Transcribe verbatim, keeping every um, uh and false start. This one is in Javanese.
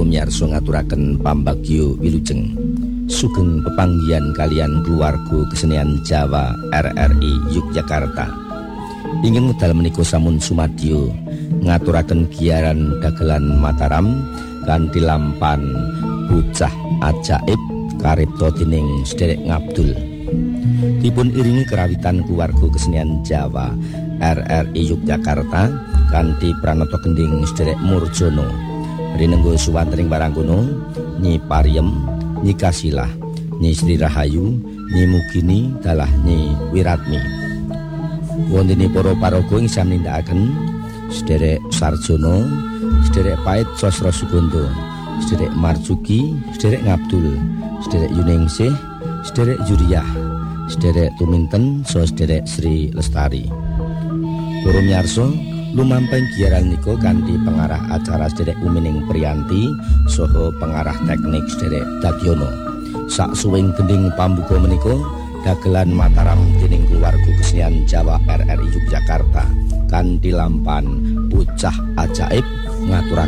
miyarsa ngaturaken pambagyo wilujeng sugeng pepanggihan kalian keluarga kesenian Jawa R R I Yogyakarta. Ingin medal menika samun sumadyo ngaturaken giaran dagelan Mataram kanthi lampan bocah ajaib karipta dening Sederek Ngabdul. Dipun iringi kerawitan keluarga kesenian Jawa R R I Yogyakarta kanthi pranata gending Sederek Murjono. Rinenggo suwantening barang kono Nyi Pariem, Nyi Kasilah, Nyi Sri Rahayu, Nyi Mugini dalah Nyi Wiratmi. Wontene para paraga ing sami nindakaken Sederek Sarjono, Sederek Pait Sosro Suganda, Sederek Marjuki, Sederek Ngabdul, Sederek Yuningsih, Sederek Juriyah, Sederek Tuminten, so Sederek Sri Lestari. Para miyarsa lumampah giaran nika kanthi pengarah acara Sederek Umining Priyanti saha pengarah teknik Sederek Dadyono. Saksuwing gending pambuka menika dagelan Mataram dening keluarga kesenian Jawa R R I Yogyakarta kanthi lampan bocah ajaib ngaturaken